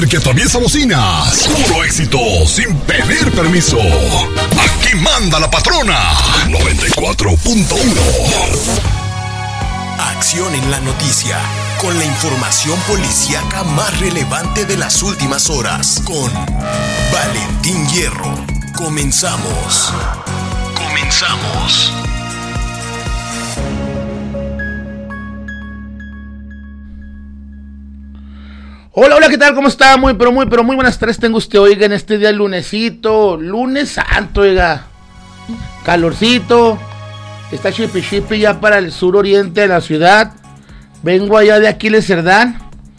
Que atraviesa bocinas. Puro éxito sin pedir permiso. Aquí manda la patrona. 94.1. Acción en la noticia. Con la información policíaca más relevante de las últimas horas. Con Valentín Hierro. Comenzamos. Hola, ¿qué tal? ¿Cómo está? Muy buenas tardes tengo usted, oiga, en este día lunesito, lunes santo, oiga, calorcito, está chipi ya para el suroriente de la ciudad. Vengo allá de Aquiles Cerdán,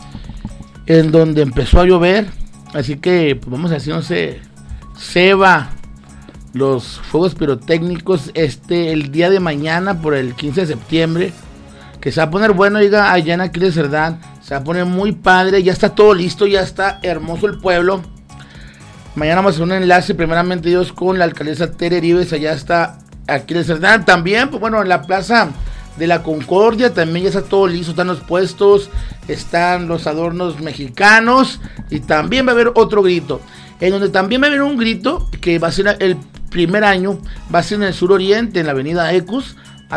en donde empezó a llover, así que pues, vamos a decir, no sé, ceba los fuegos pirotécnicos el día de mañana por el 15 de septiembre, que se va a poner bueno, oiga, allá en Aquiles Cerdán. Se va a poner muy padre, ya está todo listo, ya está hermoso el pueblo. Mañana vamos a hacer un enlace, primeramente Dios, con la alcaldesa Tere Rives, allá está Aquiles Cerdán. También, pues bueno, en la plaza de la Concordia también ya está todo listo, están los puestos, están los adornos mexicanos y también va a haber otro grito. En donde también va a haber un grito que va a ser el primer año, va a ser en el suroriente, en la avenida Ecus,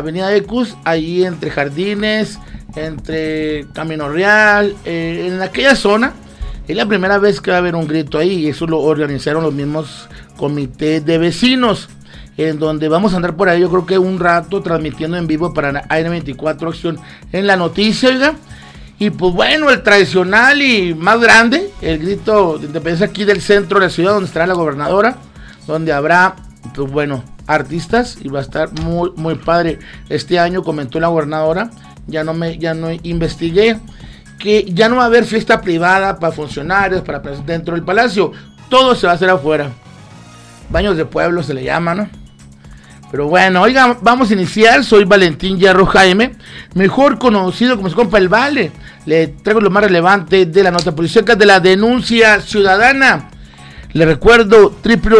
ahí entre Jardines, entre Camino Real, en aquella zona. Es la primera vez que va a haber un grito ahí, y eso lo organizaron los mismos comités de vecinos, en donde vamos a andar por ahí, yo creo que un rato transmitiendo en vivo para AN24 Acción en la noticia, oiga. Y pues bueno, el tradicional y más grande, el grito de independencia aquí del centro de la ciudad, donde estará la gobernadora, donde habrá, pues bueno, artistas, y va a estar muy padre. Este año comentó la gobernadora, ya no investigué, que ya no va a haber fiesta privada para funcionarios, para dentro del palacio, todo se va a hacer afuera. Baños de pueblo se le llama, ¿no? Pero bueno, oiga, vamos a iniciar. Soy Valentín Hierro Jaime, mejor conocido como su compa El Vale. Le traigo lo más relevante de la nota policíaca, de la denuncia ciudadana. Le recuerdo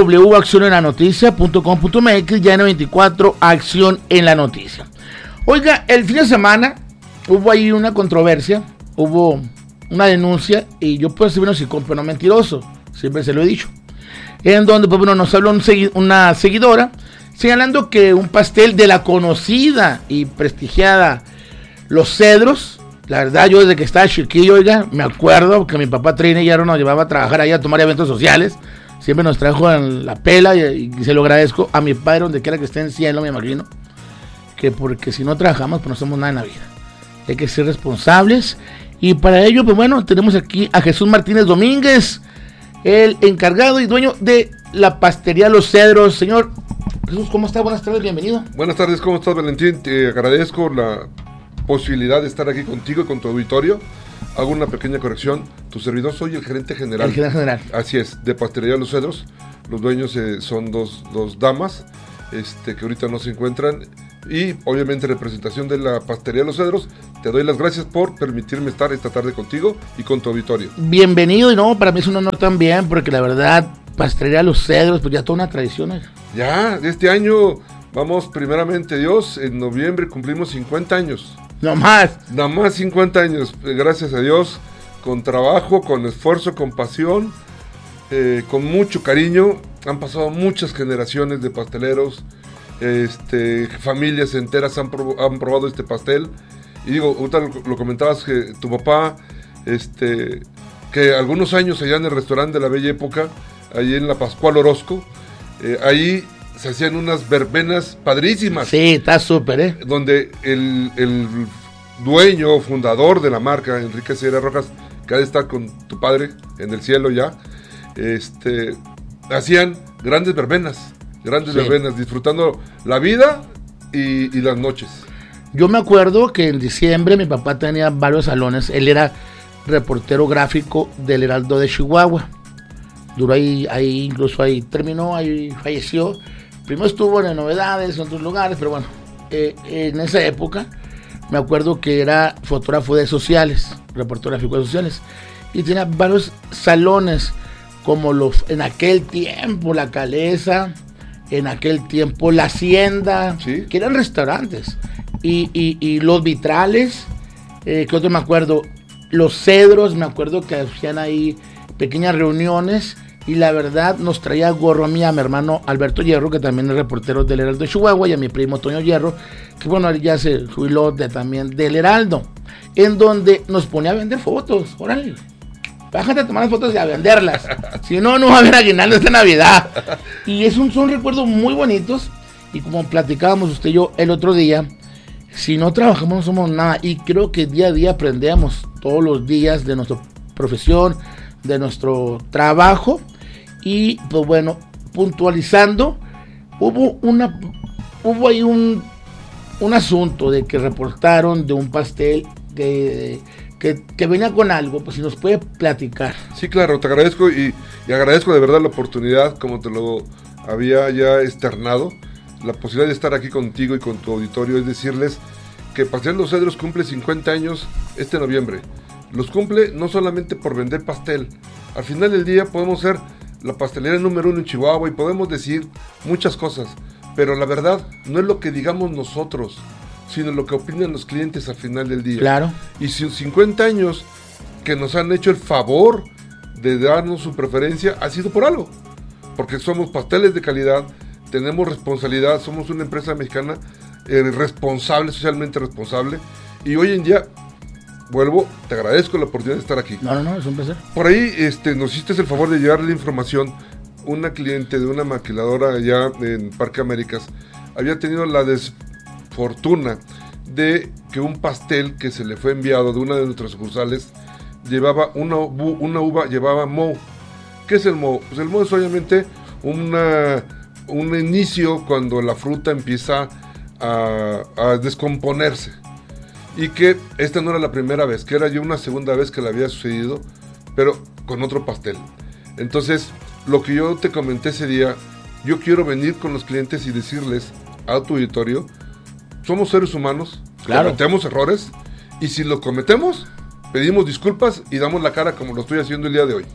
www.accionenlanoticia.com.mx, ya N24 Acción en la Noticia. Oiga, el fin de semana hubo ahí una controversia, hubo una denuncia, y yo puedo ser un psicópata, pero no mentiroso, siempre se lo he dicho, en donde pues, bueno, nos habló una seguidora señalando que un pastel de la conocida y prestigiada Los Cedros, la verdad yo desde que estaba chiquillo, oiga, me acuerdo que mi papá Trina y Yaro nos llevaba a trabajar allá a tomar eventos sociales, siempre nos trajo en la pela, y se lo agradezco a mi padre donde quiera que esté en cielo, me imagino, que porque si no trabajamos pues no hacemos nada en la vida, hay que ser responsables. Y para ello pues bueno, tenemos aquí a Jesús Martínez Domínguez, el encargado y dueño de la pastelería Los Cedros. Señor Jesús, ¿cómo está? Buenas tardes, bienvenido. Buenas tardes, ¿cómo estás, Valentín? Te agradezco la posibilidad de estar aquí contigo y con tu auditorio. Hago una pequeña corrección, tu servidor soy el gerente general. El gerente general. Así es, de pastelería Los Cedros. Los dueños son dos damas que ahorita no se encuentran, y obviamente representación de la pastelería Los Cedros. Te doy las gracias por permitirme estar esta tarde contigo y con tu auditorio. Bienvenido, y no, para mí es un honor también, porque la verdad, pastelería Los Cedros, pues ya toda una tradición, ¿eh? Ya, este año, vamos, primeramente Dios, en noviembre cumplimos 50 años. No más. Nada más 50 años, gracias a Dios, con trabajo, con esfuerzo, con pasión, con mucho cariño. Han pasado muchas generaciones de pasteleros, familias enteras han probado este pastel. Y digo, ahorita lo comentabas, que tu papá, que algunos años allá en el restaurante de la Bella Época, ahí en la Pascual Orozco, ahí se hacían unas verbenas padrísimas. Sí, está súper, donde el dueño, fundador de la marca, Enrique Sierra Rojas, que ha de estar con tu padre en el cielo ya, hacían grandes verbenas, disfrutando la vida y las noches. Yo me acuerdo que en diciembre mi papá tenía varios salones. Él era reportero gráfico del Heraldo de Chihuahua. Duró ahí incluso ahí terminó, ahí falleció. Primero estuvo en Novedades, en otros lugares, pero bueno, en esa época me acuerdo que era fotógrafo de sociales, reportero gráfico de sociales, y tenía varios salones, como en aquel tiempo La Calesa, en aquel tiempo La Hacienda, ¿sí?, que eran restaurantes, y Los Vitrales, que otro me acuerdo, Los Cedros, me acuerdo que hacían ahí pequeñas reuniones, y la verdad nos traía gorro a mí, a mi hermano Alberto Hierro, que también es reportero del Heraldo de Chihuahua, y a mi primo Toño Hierro, que bueno, él ya se jubiló también del Heraldo, en donde nos ponía a vender fotos. Órale, bájate a tomar las fotos y a venderlas, si no, no va a haber aguinaldo esta Navidad. Y son recuerdos muy bonitos, y como platicábamos usted y yo el otro día, si no trabajamos no somos nada, y creo que día a día aprendemos todos los días de nuestra profesión, de nuestro trabajo. Y pues bueno, puntualizando, hubo ahí un asunto de que reportaron de un pastel que venía con algo, pues si nos puede platicar. Sí, claro, te agradezco y agradezco de verdad la oportunidad, como te lo había ya externado, la posibilidad de estar aquí contigo y con tu auditorio, es decirles que Pastel Los Cedros cumple 50 años este noviembre. Los cumple no solamente por vender pastel, al final del día podemos ser la pastelera número 1 en Chihuahua y podemos decir muchas cosas, pero la verdad no es lo que digamos nosotros, sino lo que opinan los clientes al final del día. Claro. Y 50 años que nos han hecho el favor de darnos su preferencia ha sido por algo, porque somos pasteles de calidad, tenemos responsabilidad, somos una empresa mexicana responsable, socialmente responsable, y hoy en día vuelvo, te agradezco la oportunidad de estar aquí. No, es un placer. Por ahí nos hiciste el favor de llevarle información. Una cliente de una maquiladora allá en Parque Américas había tenido la desfortuna de que un pastel que se le fue enviado de una de nuestras sucursales llevaba una uva, llevaba moho. ¿Qué es el moho? Pues el moho es obviamente un inicio cuando la fruta empieza a descomponerse. Y que esta no era la primera vez, que era ya una segunda vez que le había sucedido, pero con otro pastel. Entonces, lo que yo te comenté ese día, yo quiero venir con los clientes y decirles a tu auditorio, somos seres humanos, claro, cometemos errores, y si lo cometemos, pedimos disculpas y damos la cara como lo estoy haciendo el día de hoy.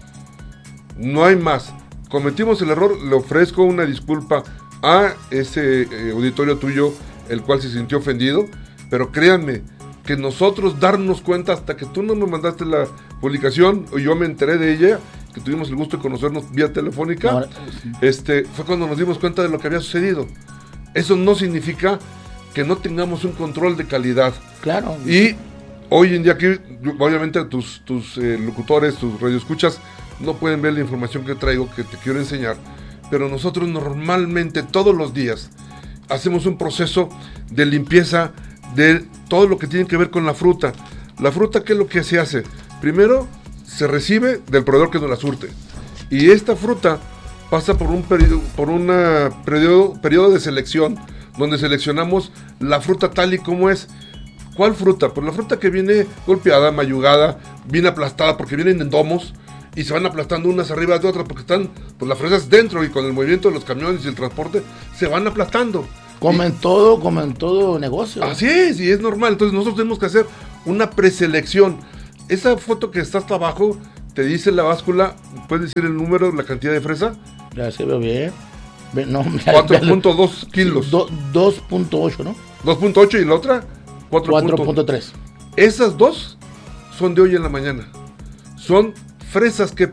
No hay más. Cometimos el error, le ofrezco una disculpa a ese auditorio tuyo, el cual se sintió ofendido, pero créanme, que nosotros darnos cuenta hasta que tú no me mandaste la publicación o yo me enteré de ella, que tuvimos el gusto de conocernos vía telefónica, ahora, sí. Fue cuando nos dimos cuenta de lo que había sucedido. Eso no significa que no tengamos un control de calidad. Claro. Y hoy en día aquí, obviamente tus locutores, tus radioescuchas no pueden ver la información que traigo, que te quiero enseñar, pero nosotros normalmente todos los días hacemos un proceso de limpieza de todo lo que tiene que ver con la fruta. La fruta, ¿qué es lo que se hace? Primero, se recibe del proveedor que nos la surte. Y esta fruta pasa por un periodo de selección, donde seleccionamos la fruta tal y como es. ¿Cuál fruta? Pues la fruta que viene golpeada, mayugada, viene aplastada, porque vienen en domos, y se van aplastando unas arriba de otras, porque están pues, las fresas dentro, y con el movimiento de los camiones y el transporte, se van aplastando. Como en todo negocio. Así es, y es normal. Entonces nosotros tenemos que hacer una preselección. Esa foto que está hasta abajo te dice la báscula, ¿puedes decir el número, la cantidad de fresa? Ya se ve bien. No, 4.2 kilos. 2.8, ¿no? 2.8 y la otra 4.3. Esas dos son de hoy en la mañana. Son fresas que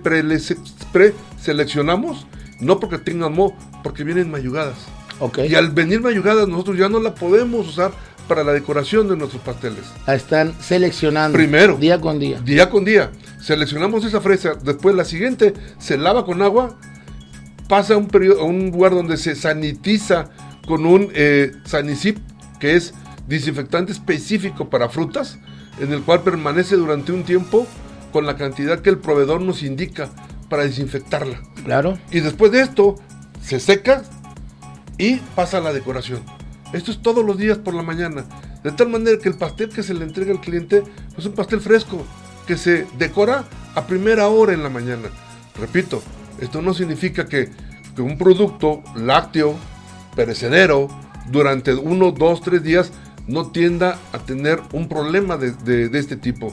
preseleccionamos, no porque tengan moho, porque vienen mayugadas. Okay. Y al venir mayugadas nosotros ya no la podemos usar para la decoración de nuestros pasteles. La están seleccionando. Primero. Día con día. Día con día. Seleccionamos esa fresa. Después la siguiente se lava con agua. Pasa a un lugar donde se sanitiza con un Sanicip, que es desinfectante específico para frutas, en el cual permanece durante un tiempo con la cantidad que el proveedor nos indica para desinfectarla. Claro. Y después de esto se seca y pasa a la decoración. Esto es todos los días por la mañana, de tal manera que el pastel que se le entrega al cliente es un pastel fresco, que se decora a primera hora en la mañana. Repito, esto no significa que un producto lácteo, perecedero, durante 1, 2, 3 días no tienda a tener un problema de este tipo.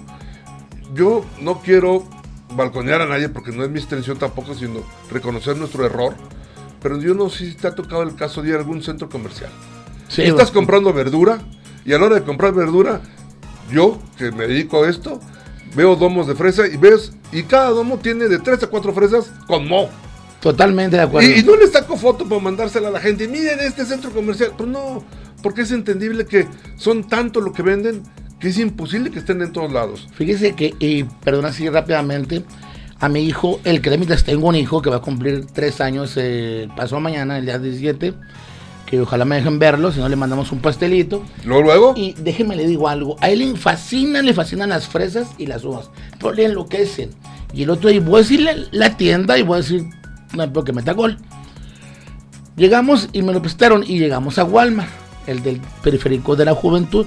Yo no quiero balconear a nadie, porque no es mi intención tampoco, sino reconocer nuestro error. Pero yo no sé si te ha tocado el caso de ir a algún centro comercial. Sí, estás comprando verdura, y a la hora de comprar verdura, yo, que me dedico a esto, veo domos de fresa y Y cada domo tiene de 3 a 4 fresas con moho. Totalmente de acuerdo. Y no les saco foto para mandársela a la gente. Miren este centro comercial. Pues no, porque es entendible que son tanto lo que venden que es imposible que estén en todos lados. Fíjese que, y perdona así rápidamente, a mi hijo, el cremitas, tengo un hijo que va a cumplir 3 años, pasó mañana, el día 17, que ojalá me dejen verlo, si no le mandamos un pastelito. Luego. Y déjeme le digo algo, a él le fascinan las fresas y las uvas, pero le enloquecen. Y el otro día, voy a decirle la tienda y voy a decir, no, porque meta gol. Llegamos y me lo prestaron y llegamos a Walmart, el del periférico de la juventud.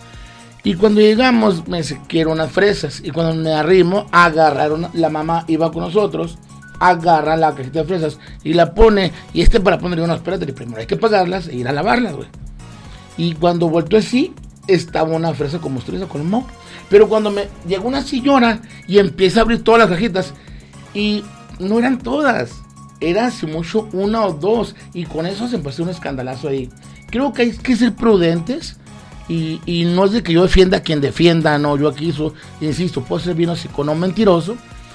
Y cuando llegamos me dice, quiero unas fresas. Y cuando me arrimo, agarraron, la mamá iba con nosotros, agarra la cajita de fresas y la pone. Y para ponerle unas, espérate, primero hay que pagarlas e ir a lavarlas, güey. Y cuando vuelto así, estaba una fresa como mostaza con moho. Pero cuando me llegó una señora y empieza a abrir todas las cajitas, y no eran todas, era así mucho 1 o 2. Y con eso se empezó un escandalazo ahí. Creo que hay que ser prudentes. Y no es de que yo defienda a quien defienda, no, yo aquí insisto, puedo ser bien hocico, no mentiroso,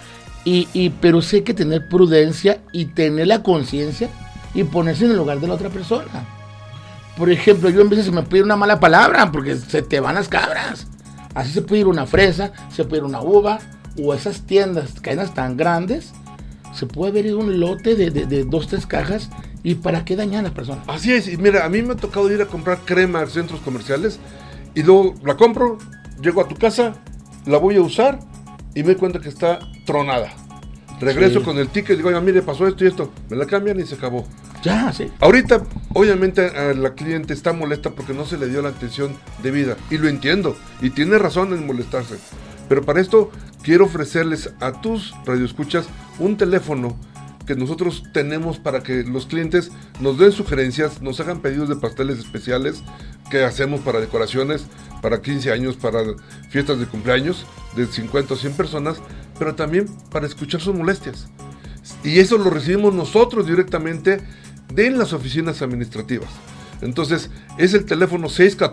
pero sé que tener prudencia y tener la conciencia y ponerse en el lugar de la otra persona. Por ejemplo, yo en veces me puede ir una mala palabra porque se te van las cabras. Así se puede ir una fresa, se puede ir una uva, o esas tiendas, cadenas tan grandes, se puede ver un lote de 2, 3 cajas. ¿Y para qué dañar a las personas? Así es, y mira, a mí me ha tocado ir a comprar crema a centros comerciales y luego la compro, llego a tu casa, la voy a usar y me doy cuenta que está tronada. Regreso con el ticket y digo, oiga, mire, pasó esto y esto, me la cambian y se acabó. Ya, sí. Ahorita, obviamente, la cliente está molesta porque no se le dio la atención debida, y lo entiendo, y tiene razón en molestarse. Pero para esto, quiero ofrecerles a tus radioescuchas un teléfono que nosotros tenemos para que los clientes nos den sugerencias, nos hagan pedidos de pasteles especiales que hacemos para decoraciones, para 15 años, para fiestas de cumpleaños de 50 o 100 personas, pero también para escuchar sus molestias. Y eso lo recibimos nosotros directamente de las oficinas administrativas. Entonces, es el teléfono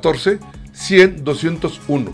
614-100-201.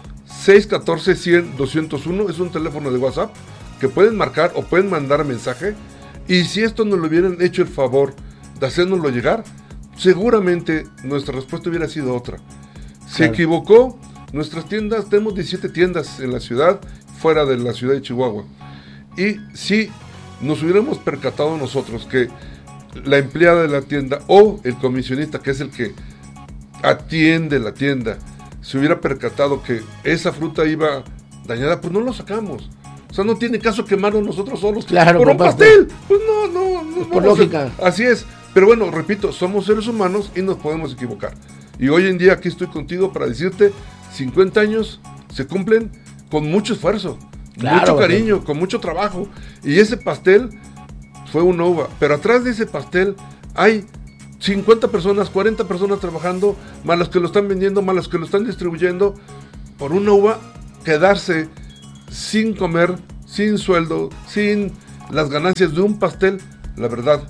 614-100-201 es un teléfono de WhatsApp que pueden marcar o pueden mandar mensaje. Y si esto nos lo hubieran hecho el favor de hacérnoslo llegar, seguramente nuestra respuesta hubiera sido otra. Se equivocó. Nuestras tiendas, tenemos 17 tiendas en la ciudad, fuera de la ciudad de Chihuahua. Y si nos hubiéramos percatado nosotros que la empleada de la tienda o el comisionista, que es el que atiende la tienda, se hubiera percatado que esa fruta iba dañada, pues no lo sacamos. O sea, no tiene caso quemarnos nosotros solos por un pastel. Pues no. Por lógica. Así es. Pero bueno, repito, somos seres humanos y nos podemos equivocar. Y hoy en día aquí estoy contigo para decirte, 50 años se cumplen con mucho esfuerzo, mucho cariño, con mucho trabajo. Y ese pastel fue una uva. Pero atrás de ese pastel hay 50 personas, 40 personas trabajando, más las que lo están vendiendo, más las que lo están distribuyendo, por una uva quedarse sin comer, sin sueldo, sin las ganancias de un pastel. La verdad,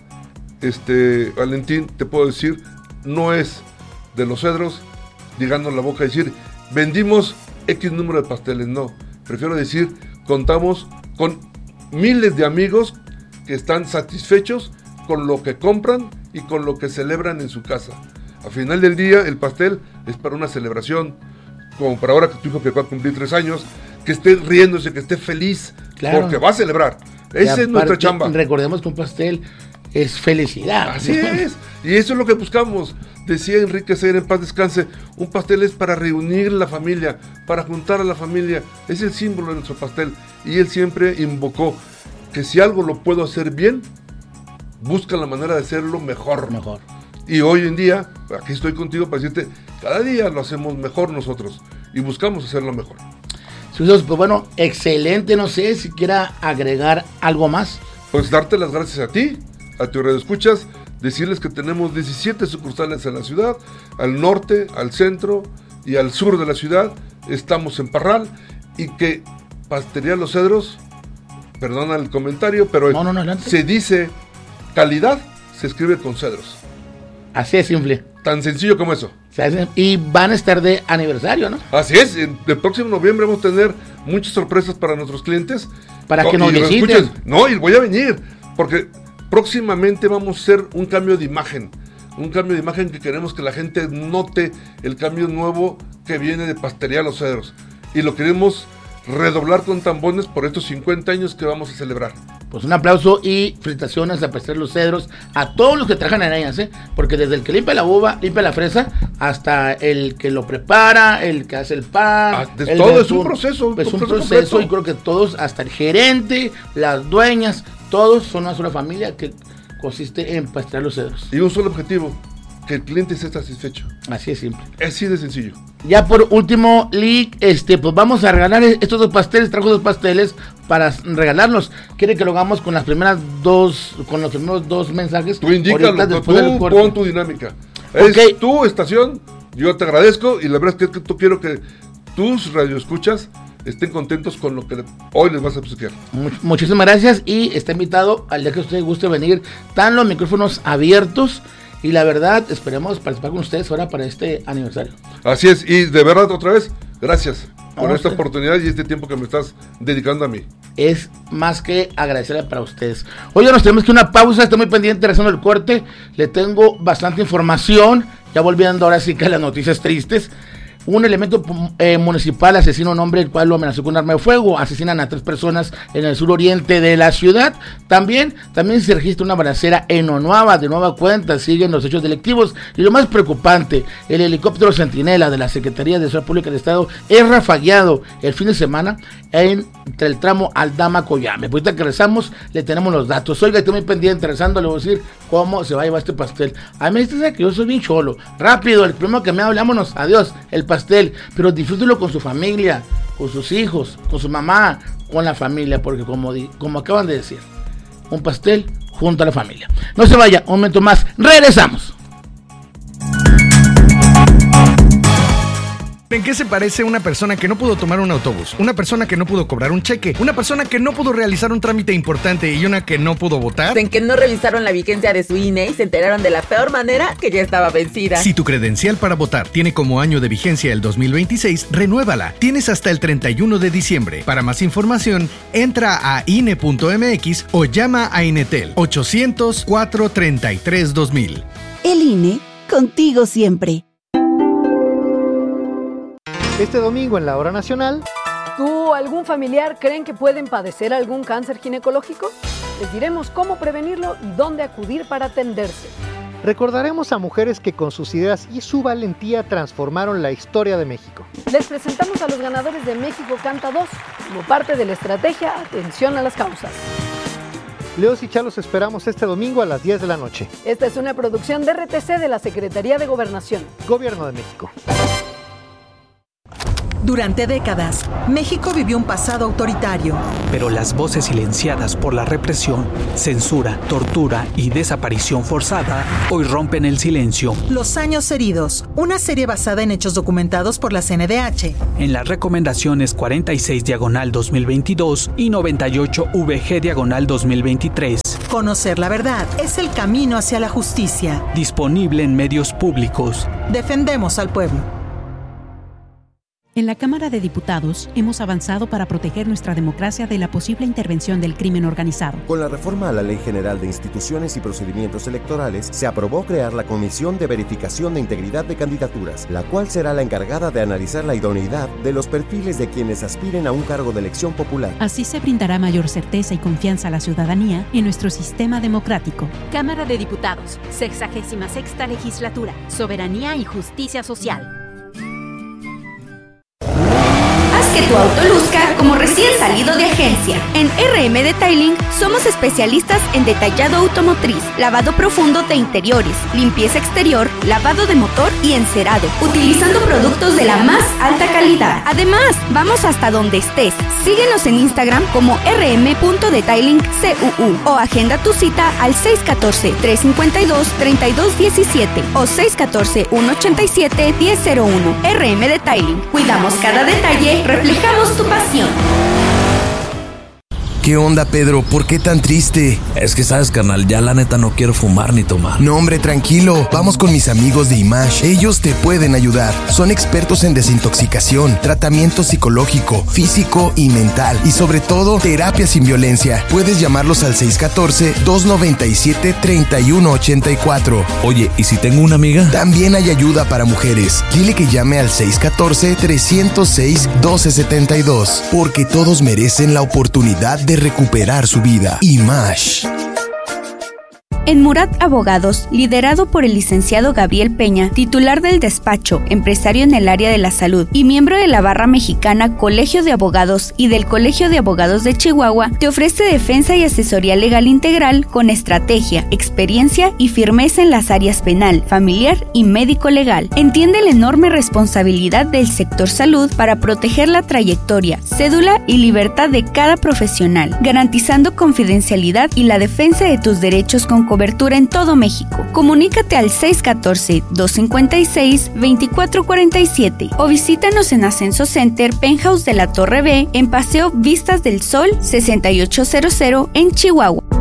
Valentín, te puedo decir, no es de los cedros llegando a la boca y decir, vendimos X número de pasteles. No, prefiero decir, contamos con miles de amigos que están satisfechos con lo que compran y con lo que celebran en su casa. Al final del día, el pastel es para una celebración, como para ahora que tu hijo que va a cumplir 3 años, que esté riéndose, que esté feliz, porque va a celebrar. Esa es nuestra chamba. Recordemos que un pastel es felicidad. Así es, y eso es lo que buscamos. Decía Enrique Seyer, en paz descanse, un pastel es para reunir la familia, para juntar a la familia, es el símbolo de nuestro pastel. Y él siempre invocó que si algo lo puedo hacer bien, busca la manera de hacerlo mejor. Y hoy en día, aquí estoy contigo para decirte, cada día lo hacemos mejor nosotros y buscamos hacerlo mejor. Pues bueno, excelente, no sé si quiera agregar algo más. Pues darte las gracias a ti, a tu radioescuchas, decirles que tenemos 17 sucursales en la ciudad, al norte, al centro y al sur de la ciudad. Estamos en Parral y que Pastelería Los Cedros, perdona el comentario, pero no, se dice calidad, se escribe con cedros. Así es simple. Tan sencillo como eso. Y van a estar de aniversario, ¿no? Así es, el próximo noviembre vamos a tener muchas sorpresas para nuestros clientes. Para que nos visiten. No, y voy a venir, porque próximamente vamos a hacer un cambio de imagen. Un cambio de imagen que queremos que la gente note el cambio nuevo que viene de Pastelería Los Cedros. Y lo queremos redoblar con tambones por estos 50 años que vamos a celebrar. Pues un aplauso y felicitaciones a Pastelería Los Cedros, a todos los que trabajan en ellas, porque desde el que limpia la uva, limpia la fresa, hasta el que lo prepara, el que hace el pan. Todo es un proceso. Es un proceso y creo que todos, hasta el gerente, las dueñas, todos son una sola familia que consiste en Pastelería Los Cedros. Y un solo objetivo, que el cliente esté satisfecho. Así es simple. Es así de sencillo. Ya por último, Lick, pues vamos a regalar estos 2 pasteles. Trajo 2 pasteles para regalarlos. ¿Quiere que lo hagamos con las primeras 2, con los primeros 2 mensajes? Tú indícalo, tú pon tu dinámica. Okay. Es tu estación, yo te agradezco y la verdad es que tú quiero que tus radioescuchas estén contentos con lo que hoy les vas a obsequiar. Muchísimas gracias y está invitado al día que usted guste venir. Están los micrófonos abiertos. Y la verdad, esperemos participar con ustedes ahora para este aniversario. Así es, y de verdad otra vez, gracias por esta oportunidad y este tiempo que me estás dedicando a mí. Es más que agradecerle para ustedes. Oye, nos tenemos que una pausa, estoy muy pendiente rezando el corte. Le tengo bastante información, ya volviendo ahora sí que a las noticias tristes. Un elemento municipal asesina a un hombre, el cual lo amenazó con un arma de fuego. Asesinan a 3 personas en el suroriente de la ciudad. También se registra una balacera en Onuaba, de nueva cuenta. Siguen los hechos delictivos. Y lo más preocupante, el helicóptero Centinela de la Secretaría de Seguridad Pública del Estado es rafagueado el fin de semana entre el tramo Aldama-Coyame. Ahorita que rezamos, le tenemos los datos. Oiga, estoy muy pendiente, rezando, le voy a decir cómo se va a llevar este pastel. A mí dice que yo soy bien cholo. Rápido, el primero que me hablámonos, adiós, el pastel, pero disfrútelo con su familia, con sus hijos, con su mamá, con la familia, porque como acaban de decir, un pastel junto a la familia. No se vaya, un momento más, regresamos. ¿En qué se parece una persona que no pudo tomar un autobús? Una persona que no pudo cobrar un cheque, una persona que no pudo realizar un trámite importante y una que no pudo votar. En que no revisaron la vigencia de su INE y se enteraron de la peor manera que ya estaba vencida. Si tu credencial para votar tiene como año de vigencia el 2026, renuévala. Tienes hasta el 31 de diciembre. Para más información, entra a INE.mx o llama a Inetel 800-433-2000. El INE, contigo siempre. Este domingo en la Hora Nacional. ¿Tú o algún familiar creen que pueden padecer algún cáncer ginecológico? Les diremos cómo prevenirlo y dónde acudir para atenderse. Recordaremos a mujeres que con sus ideas y su valentía transformaron la historia de México. Les presentamos a los ganadores de México Canta 2 como parte de la estrategia Atención a las Causas. Leos y Chalos esperamos este domingo a las 10 de la noche. Esta es una producción de RTC de la Secretaría de Gobernación. Gobierno de México. Durante décadas, México vivió un pasado autoritario. Pero las voces silenciadas por la represión, censura, tortura y desaparición forzada hoy rompen el silencio. Los años heridos, una serie basada en hechos documentados por la CNDH. En las recomendaciones 46/2022 y 98/VG/2023. Conocer la verdad es el camino hacia la justicia. Disponible en medios públicos. Defendemos al pueblo. En la Cámara de Diputados hemos avanzado para proteger nuestra democracia de la posible intervención del crimen organizado. Con la reforma a la Ley General de Instituciones y Procedimientos Electorales, se aprobó crear la Comisión de Verificación de Integridad de Candidaturas, la cual será la encargada de analizar la idoneidad de los perfiles de quienes aspiren a un cargo de elección popular. Así se brindará mayor certeza y confianza a la ciudadanía en nuestro sistema democrático. Cámara de Diputados, 66ª Legislatura, Soberanía y Justicia Social. Que tu auto luzca como recién salido de agencia. En RM Detailing somos especialistas en detallado automotriz, lavado profundo de interiores, limpieza exterior, lavado de motor y encerado, utilizando productos de la más alta calidad. Además, vamos hasta donde estés. Síguenos en Instagram como rm.detailingcuu o agenda tu cita al 614-352-3217 o 614-187-1001. RM Detailing. Cuidamos cada detalle, reflejamos tu pasión. ¿Qué onda, Pedro? ¿Por qué tan triste? Es que sabes, carnal, ya la neta no quiero fumar ni tomar. No, hombre, tranquilo. Vamos con mis amigos de IMASH. Ellos te pueden ayudar. Son expertos en desintoxicación, tratamiento psicológico, físico y mental. Y sobre todo, terapia sin violencia. Puedes llamarlos al 614-297-3184. Oye, ¿y si tengo una amiga? También hay ayuda para mujeres. Dile que llame al 614-306-1272. Porque todos merecen la oportunidad de recuperar su vida. IMASH. En Murat Abogados, liderado por el licenciado Gabriel Peña, titular del despacho, empresario en el área de la salud y miembro de la barra mexicana Colegio de Abogados y del Colegio de Abogados de Chihuahua, te ofrece defensa y asesoría legal integral con estrategia, experiencia y firmeza en las áreas penal, familiar y médico-legal. Entiende la enorme responsabilidad del sector salud para proteger la trayectoria, cédula y libertad de cada profesional, garantizando confidencialidad y la defensa de tus derechos con cobertura en todo México. Comunícate al 614-256-2447 o visítanos en Ascenso Center, Penthouse de la Torre B, en Paseo Vistas del Sol 6800 en Chihuahua.